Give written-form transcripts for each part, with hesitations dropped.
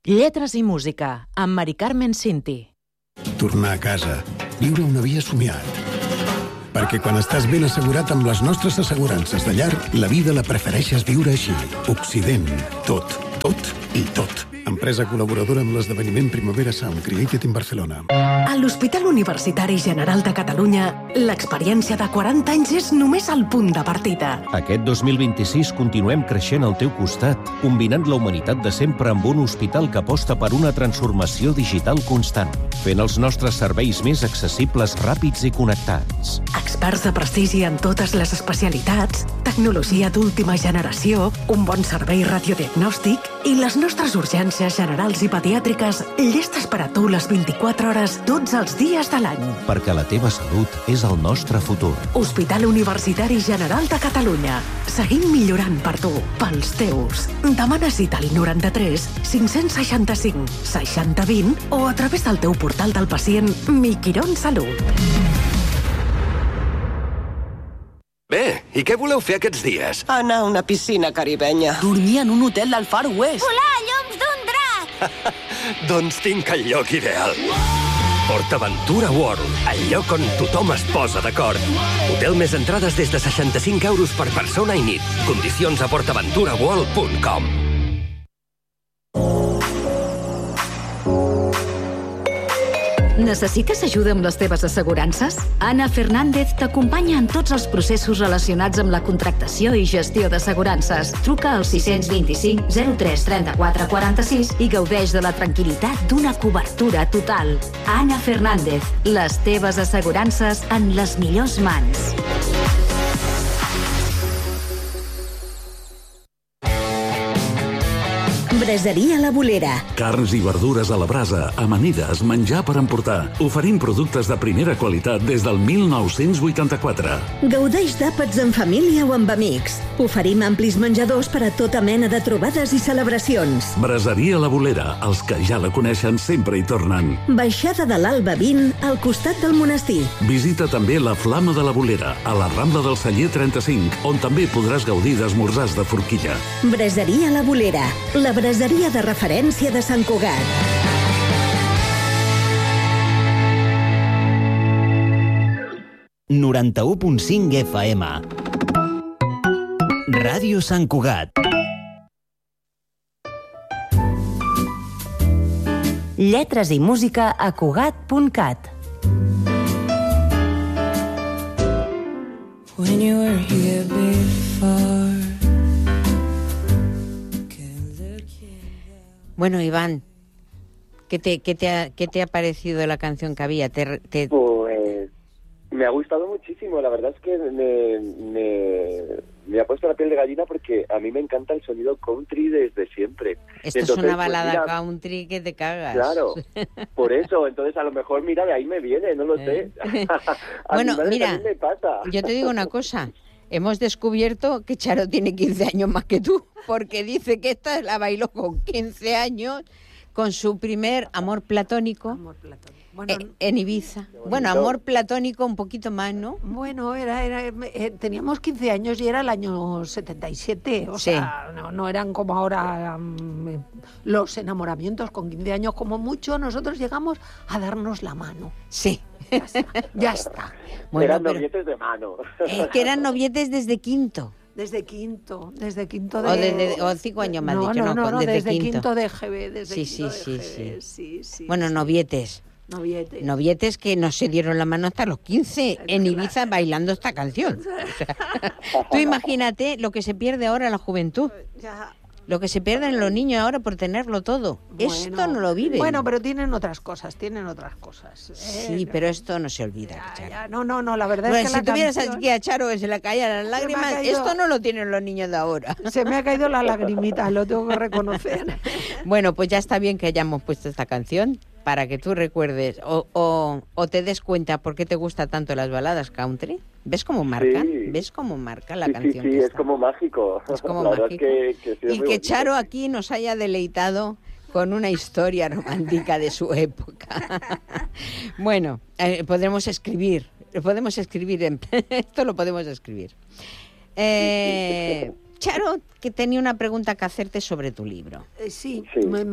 Lletres i música, amb Mari Carmen Cinti. Tornar a casa, viure una vida somiat. Perquè quan estàs ben assegurat amb les nostres assegurances de llar, la vida la prefereixes viure així. Occident. Tot i tot. Empresa col·laboradora amb l'esdeveniment Primavera Sound Created in Barcelona. A l'Hospital Universitari General de Catalunya, l'experiència de 40 anys és només el punt de partida. Aquest 2026 continuem creixent al teu costat, combinant la humanitat de sempre amb un hospital que aposta per una transformació digital constant, fent els nostres serveis més accessibles, ràpids i connectats. Experts de prestigi en totes les especialitats, tecnologia d'última generació, un bon servei radiodiagnòstic i les nostres urgències generals i pediàtriques llestes per a tu les 24 hores tots els dies de l'any. Perquè la teva salut és el nostre futur. Hospital Universitari General de Catalunya. Seguim millorant per tu, pels teus. Demana cita al 93 565 60 20 o a través del teu portal del pacient Miquirón Salut. Bé, i què voleu fer aquests dies? Anar a una piscina caribenya. Dormir en un hotel del Far West. Volar llums d'un drac. Doncs tinc el lloc ideal. PortAventura World, el lloc on tothom es posa d'acord. Hotel més entrades des de 65 euros per persona i nit. Condicions a portaventuraworld.com. Necessites ajuda amb les teves assegurances? Anna Fernández t'acompanya en tots els processos relacionats amb la contractació i gestió d'assegurances. Truca al 625 03 34 46 i gaudeix de la tranquil·litat d'una cobertura total. Anna Fernández, les teves assegurances en les millors mans. Braseria La Bolera. Carns i verdures a la brasa, amanides, menjar per emportar. Oferim productes de primera qualitat des del 1984. Gaudeix d'àpats en família o amb amics. Oferim amplis menjadors per a tota mena de trobades i celebracions. Braseria La Bolera. Els que ja la coneixen sempre hi tornen. Baixada de l'Alba 20, al costat del monestir. Visita també la Flama de la Bolera, a la Rambla del Celler 35, on també podràs gaudir d'esmorzars de forquilla. Braseria La Bolera. La braseria de referència de Sant Cugat. ...91.5 FM. Ràdio Sant Cugat. Lletres i música a Cugat.cat. When you were here before. Bueno, Iván, ¿qué te ha parecido la canción que había? Pues me ha gustado muchísimo. La verdad es que me ha puesto la piel de gallina porque a mí me encanta el sonido country desde siempre. Esto es una balada country que te cagas. Claro, por eso. Entonces a lo mejor, mira, de ahí me viene, no lo sé. Bueno, mira, me pasa. Yo te digo una cosa. Hemos descubierto que Charo tiene 15 años más que tú, porque dice que esta la bailó con 15 años con su primer amor platónico. Bueno, en Ibiza. Bueno, amor platónico un poquito más, ¿no? Bueno, teníamos 15 años y era el año 77, o sea, no eran como ahora los enamoramientos con 15 años como mucho, nosotros llegamos a darnos la mano. Sí. Ya está. Bueno, eran novietes de mano. Es que eran novietes desde quinto. Desde quinto de... O 5 años más dicho, no, desde quinto de GB, Sí. Bueno, novietes. Novietes que no se dieron la mano hasta los 15 en Ibiza bailando esta canción. O sea, tú imagínate lo que se pierde ahora la juventud. Lo que se pierden los niños ahora por tenerlo todo. Bueno, esto no lo viven. Bueno, pero tienen otras cosas. Sí, pero esto no se olvida. No, la verdad bueno, es que si tuvieras aquí a Charo que se le caían las lágrimas, esto no lo tienen los niños de ahora. Se me ha caído la lagrimita, lo tengo que reconocer. Bueno, pues ya está bien que hayamos puesto esta canción para que tú recuerdes o te des cuenta por qué te gusta tanto las baladas country. ¿Ves cómo marcan? Sí. ¿Ves cómo marca la canción? Sí, es como mágico. Es como la mágico. Que y que Charo aquí nos haya deleitado con una historia romántica de su época. Bueno, podemos escribir. Esto lo podemos escribir. Charo, que tenía una pregunta que hacerte sobre tu libro. Sí.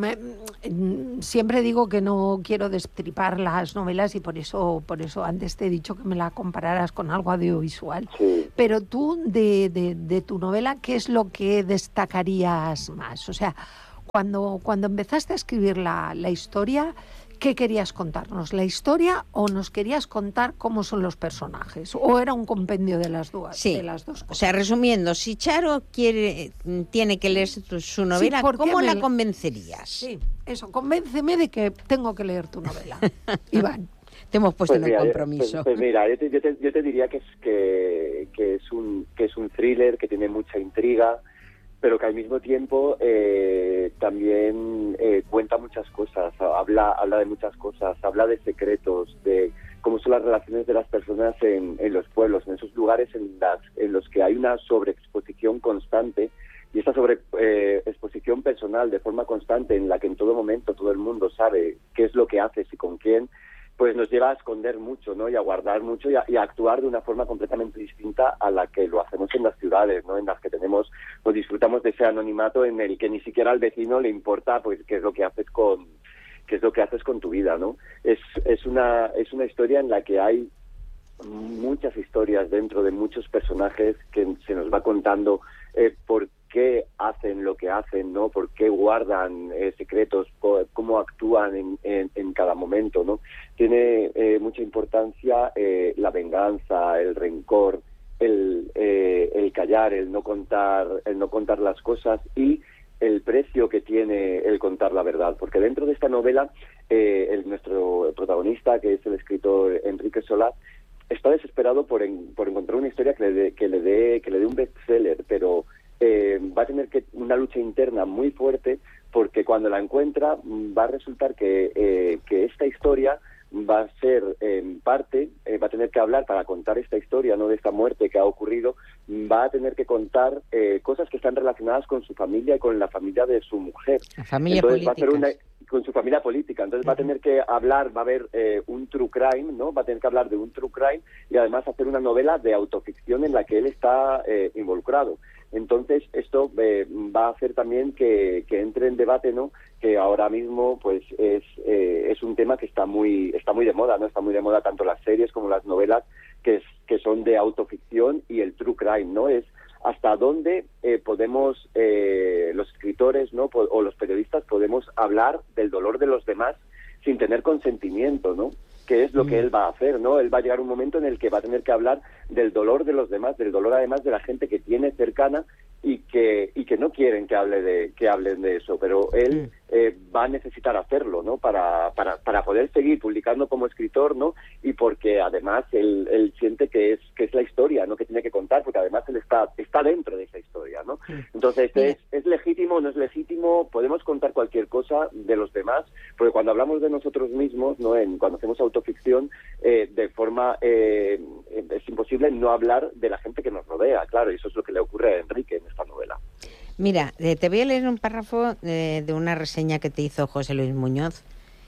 Siempre digo que no quiero destripar las novelas y por eso antes te he dicho que me la compararas con algo audiovisual. Sí. Pero tú, de tu novela, ¿qué es lo que destacarías más? O sea, cuando empezaste a escribir la historia, ¿qué querías contarnos? ¿La historia o nos querías contar cómo son los personajes? ¿O era un compendio de las dos? Sí. De las dos cosas? O sea, resumiendo, si Charo tiene que leer su novela, sí, ¿cómo la convencerías? Sí, eso, convénceme de que tengo que leer tu novela. Iván. Te hemos puesto en el compromiso. Pues mira, yo te diría que es un thriller que tiene mucha intriga, pero que al mismo tiempo también cuenta muchas cosas, habla de muchas cosas, habla de secretos, de cómo son las relaciones de las personas en los pueblos, en esos lugares en los que hay una sobreexposición constante, y esta sobreexposición personal de forma constante, en la que en todo momento todo el mundo sabe qué es lo que haces y con quién, pues nos lleva a esconder mucho, ¿no? Y a guardar mucho y a actuar de una forma completamente distinta a la que lo hacemos en las ciudades, ¿no? En las que disfrutamos de ese anonimato en el que ni siquiera al vecino le importa, pues, qué es lo que haces con tu vida, ¿no? Es una historia en la que hay muchas historias dentro de muchos personajes que se nos va contando por qué hacen lo que hacen, ¿no? Por qué guardan secretos, cómo actúan en cada momento, ¿no? Tiene mucha importancia la venganza, el rencor, el callar, el no contar las cosas y el precio que tiene el contar la verdad, porque dentro de esta novela nuestro protagonista, que es el escritor Enrique Solá, está desesperado por encontrar una historia que le dé un bestseller, pero va a tener una lucha interna muy fuerte, porque cuando la encuentra va a resultar que esta historia va a ser, en parte, va a tener que hablar para contar esta historia, no de esta muerte que ha ocurrido, va a tener que contar cosas que están relacionadas con su familia y con la familia de su mujer. La familia Entonces, política. Con su familia política. Entonces va a tener que hablar, va a haber un true crime, ¿no? Va a tener que hablar de un true crime y además hacer una novela de autoficción en la que él está involucrado. Entonces esto va a hacer también que entre en debate, ¿no? Que ahora mismo pues es un tema que está muy de moda, ¿no? Está muy de moda tanto las series como las novelas que son de autoficción y el true crime, ¿no? Es hasta dónde podemos los escritores, ¿no? O los periodistas podemos hablar del dolor de los demás sin tener consentimiento, ¿no? Que es lo que él va a hacer, ¿no? Él va a llegar un momento en el que va a tener que hablar del dolor de los demás, del dolor además de la gente que tiene cercana y que no quieren que hablen de eso, pero él va a necesitar hacerlo, ¿no? Para poder seguir publicando como escritor, ¿no? Y porque además él siente que es la historia, ¿no? Que tiene que contar, porque además él está dentro de esa historia, ¿no? Entonces, ¿es legítimo o no es legítimo? Podemos contar cualquier cosa de los demás, porque cuando hablamos de nosotros mismos, ¿no? Cuando hacemos autoficción, de forma es imposible no hablar de la gente que nos rodea, claro, y eso es lo que le ocurre a Enrique en esta novela. Mira, te voy a leer un párrafo de una reseña que te hizo José Luis Muñoz,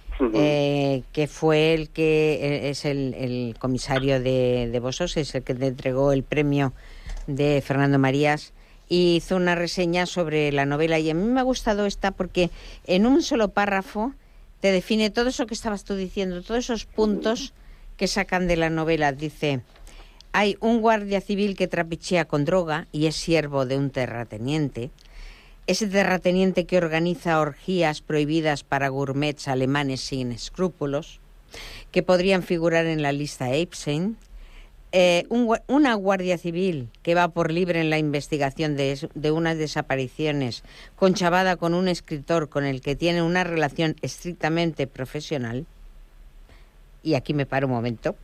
que fue el que es el comisario de Bosos, es el que te entregó el premio de Fernando Marías, y hizo una reseña sobre la novela, y a mí me ha gustado esta porque en un solo párrafo te define todo eso que estabas tú diciendo, todos esos puntos que sacan de la novela. Dice: hay un guardia civil que trapichea con droga y es siervo de un terrateniente. Ese terrateniente que organiza orgías prohibidas para gourmets alemanes sin escrúpulos, que podrían figurar en la lista Epstein. Una guardia civil que va por libre en la investigación de unas desapariciones, conchavada con un escritor con el que tiene una relación estrictamente profesional. Y aquí me paro un momento.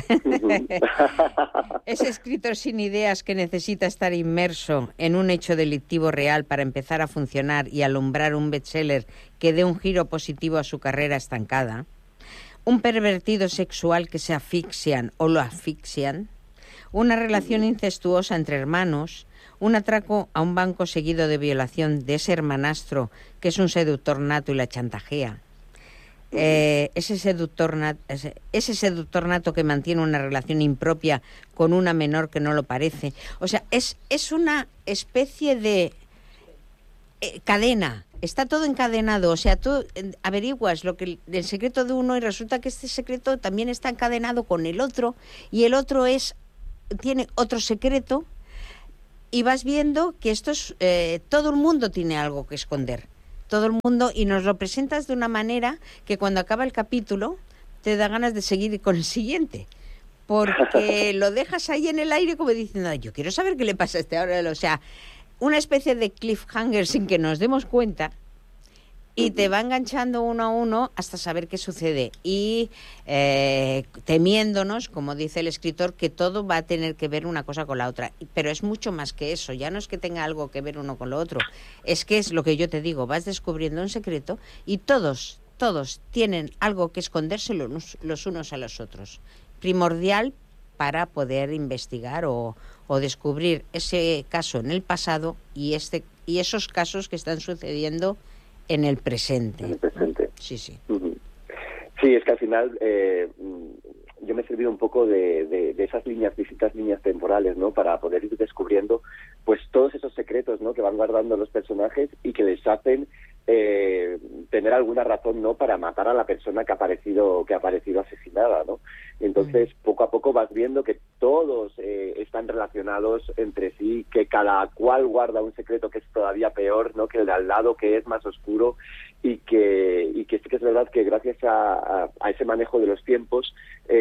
Ese escritor sin ideas que necesita estar inmerso en un hecho delictivo real para empezar a funcionar y alumbrar un bestseller que dé un giro positivo a su carrera estancada. Un pervertido sexual que se asfixian o lo asfixian. Una relación incestuosa entre hermanos. Un atraco a un banco seguido de violación de ese hermanastro que es un seductor nato y la chantajea. ese seductor nato que mantiene una relación impropia con una menor que no lo parece. O sea, es una especie de cadena. Está todo encadenado. O sea, tú averiguas el secreto de uno y resulta que este secreto también está encadenado con el otro y el otro tiene otro secreto y vas viendo que todo el mundo tiene algo que esconder. Todo el mundo, y nos lo presentas de una manera que cuando acaba el capítulo te da ganas de seguir con el siguiente, porque lo dejas ahí en el aire como diciendo, yo quiero saber qué le pasa a este ahora. O sea, una especie de cliffhanger sin que nos demos cuenta, y te va enganchando uno a uno hasta saber qué sucede y temiéndonos, como dice el escritor, que todo va a tener que ver una cosa con la otra. Pero es mucho más que eso, ya no es que tenga algo que ver uno con lo otro, es que es lo que yo te digo, vas descubriendo un secreto y todos tienen algo que esconderse los unos a los otros. Primordial para poder investigar o descubrir ese caso en el pasado y esos casos que están sucediendo en el presente. En el presente. Sí, sí. Uh-huh. Sí, es que al final yo me he servido un poco de esas distintas líneas temporales, ¿no? Para poder ir descubriendo pues todos esos secretos, ¿no? Que van guardando los personajes y que les hacen tener alguna razón, ¿no? Para matar a la persona que ha aparecido asesinada, ¿no? Entonces, poco a poco vas viendo que todos están relacionados entre sí, que cada cual guarda un secreto que es todavía peor, ¿no? Que el de al lado, que es más oscuro, y que sí que es verdad que gracias a ese manejo de los tiempos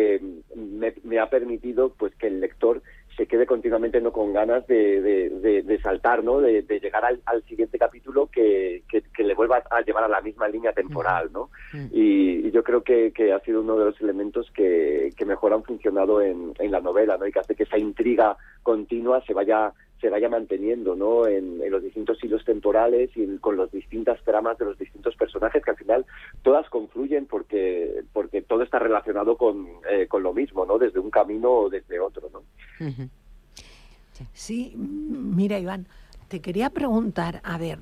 me ha permitido pues que el lector se quede continuamente no con ganas de saltar, ¿no? De llegar al siguiente capítulo que le vuelva a llevar a la misma línea temporal, ¿no? Y yo creo que ha sido uno de los elementos que mejor han funcionado en la novela, ¿no? Y que hace que esa intriga continua se vaya manteniendo, ¿no? En los distintos hilos temporales y con las distintas tramas de los distintos personajes, que al final todas confluyen porque todo está relacionado con lo mismo, ¿no? Desde un camino o desde otro, ¿no? Uh-huh. Sí, mira, Iván, te quería preguntar, a ver,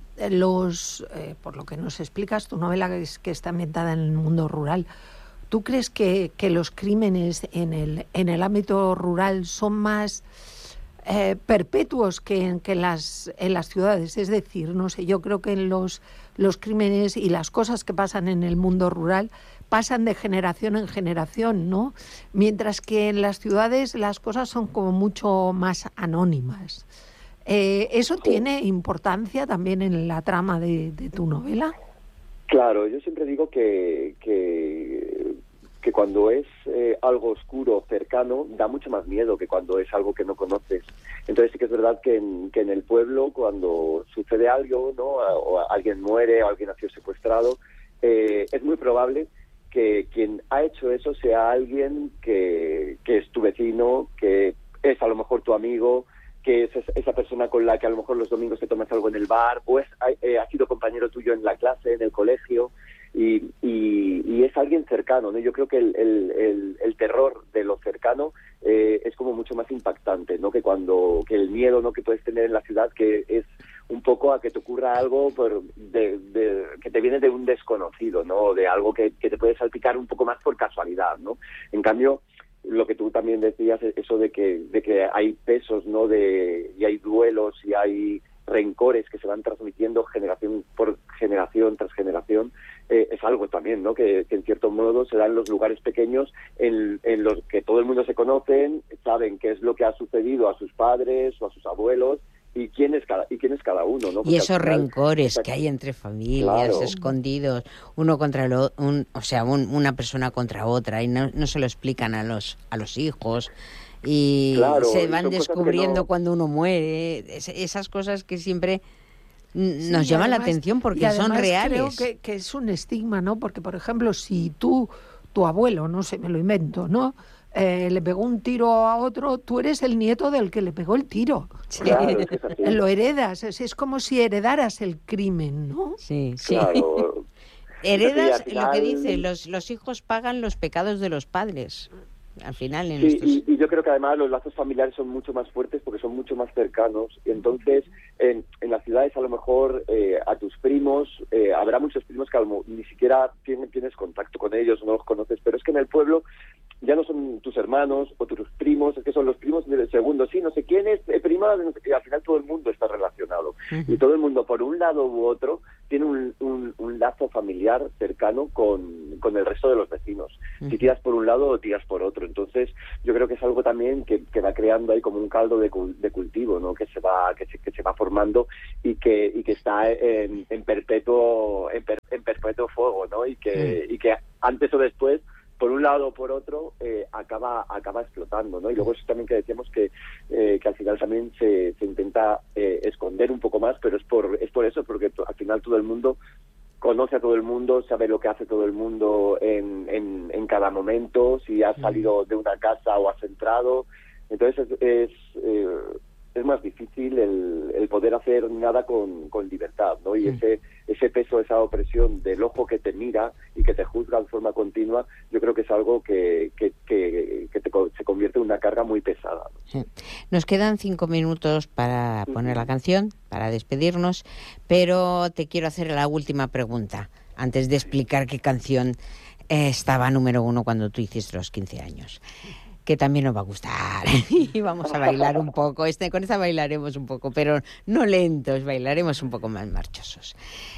por lo que nos explicas, tu novela que está ambientada en el mundo rural, ¿tú crees que los crímenes en el ámbito rural son más perpetuos que en las ciudades? Es decir, no sé, yo creo que los crímenes y las cosas que pasan en el mundo rural pasan de generación en generación, ¿no? Mientras que en las ciudades las cosas son como mucho más anónimas. ¿Eso tiene importancia también en la trama de tu novela? Claro, yo siempre digo que cuando es algo oscuro, cercano, da mucho más miedo que cuando es algo que no conoces. Entonces sí que es verdad que en el pueblo, cuando sucede algo, ¿no? O alguien muere o alguien ha sido secuestrado, es muy probable que quien ha hecho eso sea alguien que es tu vecino, que es a lo mejor tu amigo, que es esa persona con la que a lo mejor los domingos te tomas algo en el bar, o ha sido compañero tuyo en la clase, en el colegio, y es alguien cercano, ¿no? Yo creo que el terror de lo cercano es como mucho más impactante, ¿no? Que el miedo, ¿no? Que puedes tener en la ciudad, que es un poco a que te ocurra algo que te viene de un desconocido, ¿no? De algo que te puede salpicar un poco más por casualidad, ¿no? En cambio, lo que tú también decías, eso de que hay pesos, ¿no? Y hay duelos y hay rencores que se van transmitiendo generación por generación tras generación, es algo también, ¿no? Que en cierto modo se da en los lugares pequeños en los que todo el mundo se conocen, saben qué es lo que ha sucedido a sus padres o a sus abuelos, y quién es cada uno, ¿no? Porque y esos rencores que hay entre familias, claro, escondidos, uno contra una persona contra otra, y no se lo explican a los hijos, y claro, se van descubriendo cuando uno muere, esas cosas que siempre nos llaman la atención porque son reales. Creo que es un estigma, ¿no? Porque, por ejemplo, si tu abuelo, no sé, me lo invento, ¿no? Le pegó un tiro a otro, tú eres el nieto del que le pegó el tiro. Sí. Claro, lo heredas, es como si heredaras el crimen, ¿no? Sí, claro. Heredas, lo que dice, los hijos pagan los pecados de los padres. al final. Y yo creo que además los lazos familiares son mucho más fuertes porque son mucho más cercanos. Y entonces, en las ciudades a lo mejor a tus primos, habrá muchos primos que ni siquiera tienes contacto con ellos, no los conoces, pero es que en el pueblo ya no son tus hermanos o tus primos, es que son los primos del segundo, sí, no sé quién es prima, no sé qué, al final todo el mundo está relacionado. Y todo el mundo, por un lado u otro, tiene un lazo familiar cercano con el resto de los vecinos. Si tiras por un lado o tiras por otro. Entonces, yo creo que es algo también que va creando ahí como un caldo de cultivo, ¿no? Que se va formando y que está en perpetuo fuego, ¿no? Y que antes o después, por un lado o por otro, acaba explotando, ¿no? Y luego eso también que decíamos que al final también se intenta esconder un poco más, pero es por eso, porque al final todo el mundo conoce a todo el mundo, sabe lo que hace todo el mundo en cada momento, si has salido de una casa o has entrado. Entonces es más difícil el poder hacer nada con libertad, ¿no? Y ese peso, esa opresión del ojo que te mira y que te juzga de forma continua, yo creo que es algo que se convierte en una carga muy pesada, ¿no? Sí. Nos quedan 5 minutos para poner la canción, para despedirnos, pero te quiero hacer la última pregunta, antes de explicar qué canción estaba número 1 cuando tú hiciste los 15 años. Que también nos va a gustar y vamos a bailar un poco. Con esta bailaremos un poco, pero no lentos, bailaremos un poco más marchosos.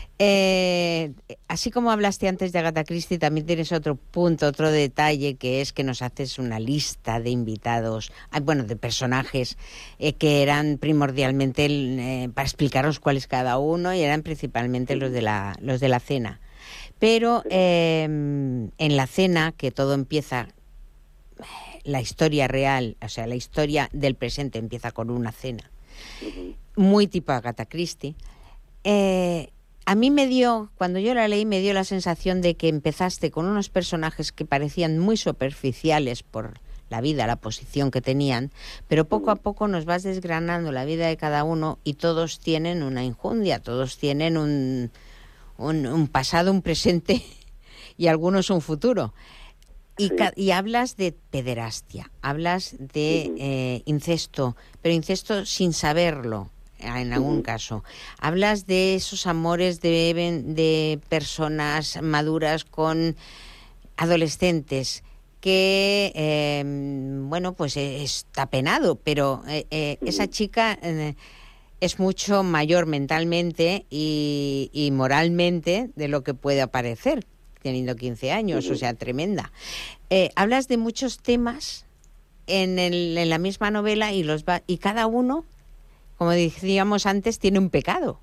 Así como hablaste antes de Agatha Christie, también tienes otro punto, otro detalle, que es que nos haces una lista de invitados, de personajes que eran primordialmente, para explicaros cuál es cada uno, y eran principalmente los de la cena. Pero en la cena, que todo empieza... La historia real, o sea, la historia del presente empieza con una cena. Muy tipo Agatha Christie. A mí cuando yo la leí, me dio la sensación de que empezaste con unos personajes que parecían muy superficiales por la vida, la posición que tenían, pero poco a poco nos vas desgranando la vida de cada uno y todos tienen una injundia, todos tienen un pasado, un presente y algunos un futuro. Y hablas de pederastia, hablas de incesto, pero incesto sin saberlo, en algún caso. Hablas de esos amores de personas maduras con adolescentes, que, pues está penado, pero esa chica es mucho mayor mentalmente y moralmente de lo que puede aparecer, teniendo 15 años, o sea, tremenda. Hablas de muchos temas en la misma novela y cada uno, como decíamos antes, tiene un pecado.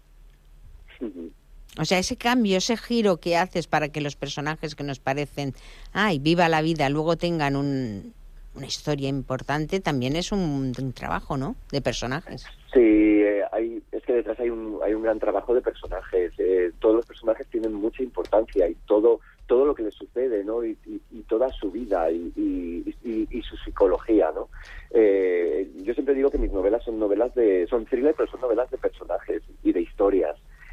O sea, ese cambio, ese giro que haces para que los personajes que nos parecen, viva la vida, luego tengan una historia importante, también es un trabajo, ¿no?, de personajes. Sí, es que detrás hay un gran trabajo de personajes. Todos los personajes tienen mucha importancia y todo lo que les sucede, ¿no? Y toda su vida y su psicología, ¿no? Yo siempre digo que mis novelas son thrillers, pero son novelas de personajes y de historias.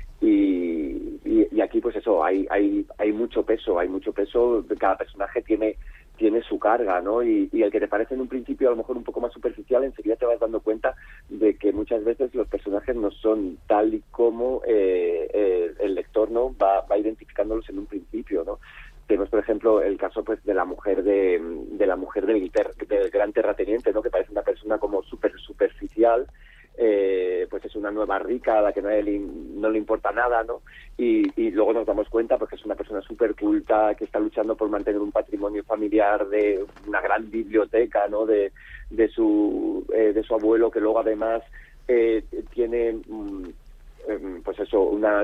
Y aquí, pues eso, hay mucho peso, cada personaje tiene su carga, ¿no? Y el que te parece en un principio a lo mejor un poco más superficial, enseguida te vas dando cuenta de que muchas veces los personajes no son tal y como el lector, ¿no?, va identificándolos en un principio, ¿no? Tenemos, por ejemplo, el caso, pues, de la mujer del gran terrateniente, ¿no?, que parece una persona como súper superficial. Pues es una nueva rica a la que no le importa nada, ¿no? Y luego nos damos cuenta porque es una persona súper culta que está luchando por mantener un patrimonio familiar de una gran biblioteca, ¿no?, de su abuelo, que luego además tiene pues eso,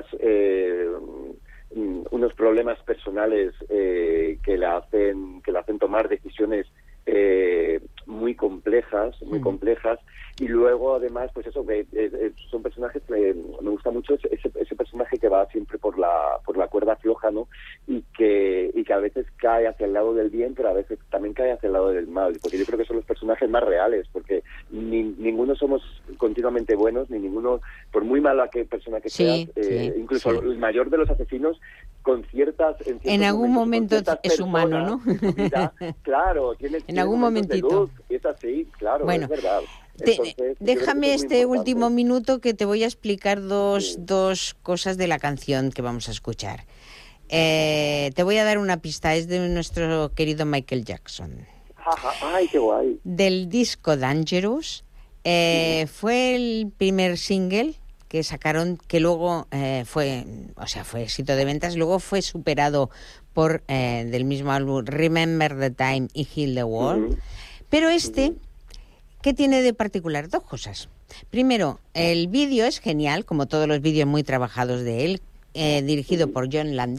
unos problemas personales que le hacen tomar decisiones muy complejas, y luego además, pues eso, son personajes que me gusta mucho ese personaje que va siempre por la cuerda floja, ¿no? Y que a veces cae hacia el lado del bien, pero a veces también cae hacia el lado del mal, porque yo creo que son los personajes más reales, porque ninguno somos continuamente buenos, ni ninguno, por muy mala persona que seas, incluso el mayor de los asesinos, en algún momento es humano, ¿no? Vida, claro, tiene algún momentito. Es así, claro, bueno, es verdad. Entonces, déjame este último minuto que te voy a explicar dos cosas de la canción que vamos a escuchar. Te voy a dar una pista, es de nuestro querido Michael Jackson. ¡Ay, qué guay! Del disco Dangerous. Fue el primer single que sacaron, que luego fue éxito de ventas, luego fue superado por del mismo álbum Remember the Time y Heal the World. Pero ¿qué tiene de particular? Dos cosas. Primero, el vídeo es genial, como todos los vídeos muy trabajados de él, dirigido por John Landis.